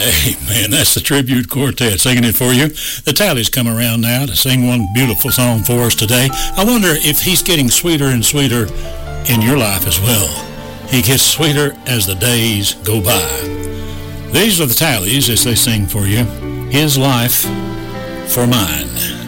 Amen. That's the Tribute Quartet singing it for you. The Tallies come around now to sing one beautiful song for us today. I wonder if he's getting sweeter and sweeter in your life as well. He gets sweeter as the days go by. These are the Tallies as they sing for you, His Life for Mine.